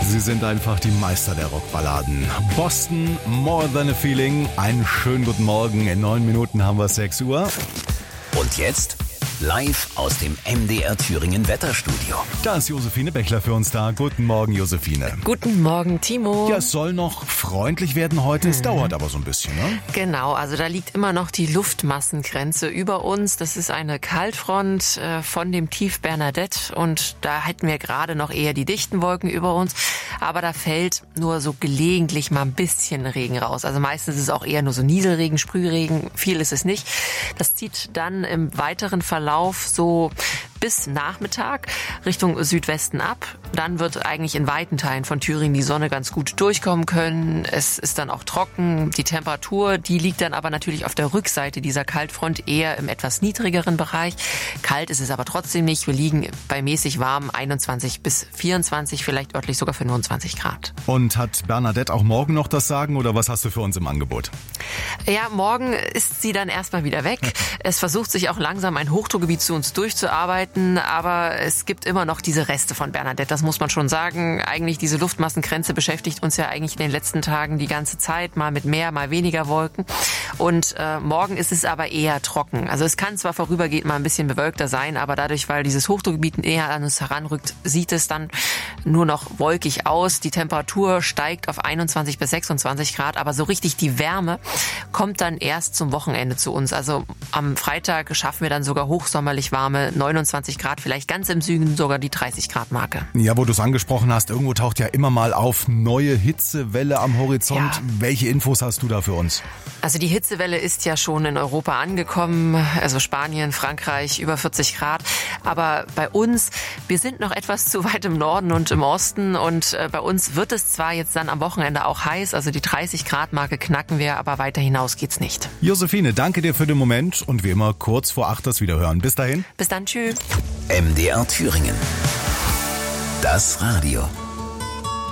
Sie sind einfach die Meister der Rockballaden. Boston, More Than a Feeling. Einen schönen guten Morgen. In 9 Minuten haben wir 6 Uhr. Und jetzt live aus dem MDR Thüringen Wetterstudio. Da ist Josephine Bechler für uns da. Guten Morgen, Josephine. Guten Morgen, Timo. Ja, es soll noch freundlich werden heute. Es dauert aber so ein bisschen, ne? Genau, also da liegt immer noch die Luftmassengrenze über uns. Das ist eine Kaltfront von dem Tief Bernadette und da hätten wir gerade noch eher die dichten Wolken über uns. Aber da fällt nur so gelegentlich mal ein bisschen Regen raus. Also meistens ist es auch eher nur so Nieselregen, Sprühregen. Viel ist es nicht. Das zieht dann im weiteren Verlauf so bis Nachmittag Richtung Südwesten ab. Dann wird eigentlich in weiten Teilen von Thüringen die Sonne ganz gut durchkommen können. Es ist dann auch trocken. Die Temperatur, die liegt dann aber natürlich auf der Rückseite dieser Kaltfront eher im etwas niedrigeren Bereich. Kalt ist es aber trotzdem nicht. Wir liegen bei mäßig warm 21 bis 24, vielleicht örtlich sogar 25 Grad. Und hat Bernadette auch morgen noch das Sagen oder was hast du für uns im Angebot? Ja, morgen ist sie dann erstmal wieder weg. Es versucht sich auch langsam ein Hochdruckgebiet zu uns durchzuarbeiten, aber es gibt immer noch diese Reste von Bernadette, das muss man schon sagen. Eigentlich diese Luftmassengrenze beschäftigt uns ja eigentlich in den letzten Tagen die ganze Zeit, mal mit mehr, mal weniger Wolken. Und morgen ist es aber eher trocken. Also es kann zwar vorübergehend mal ein bisschen bewölkter sein, aber dadurch, weil dieses Hochdruckgebiet näher an uns heranrückt, sieht es dann nur noch wolkig aus. Die Temperatur steigt auf 21 bis 26 Grad, aber so richtig die Wärme kommt dann erst zum Wochenende zu uns. Also am Freitag schaffen wir dann sogar hochsommerlich warme 29 Grad, vielleicht ganz im Süden sogar die 30 Grad Marke. Ja, wo du es angesprochen hast, irgendwo taucht ja immer mal auf neue Hitzewelle am Horizont. Ja. Welche Infos hast du da für uns? Also die Hitzewelle ist ja schon in Europa angekommen, also Spanien, Frankreich, über 40 Grad. Aber bei uns, wir sind noch etwas zu weit im Norden und im Osten und bei uns wird es zwar jetzt dann am Wochenende auch heiß, also die 30 Grad Marke knacken wir, aber weiter hinaus geht's nicht. Josephine, danke dir für den Moment und wie immer kurz vor 8 das Wiederhören. Bis dahin. Bis dann, tschüss. MDR Thüringen. Das Radio.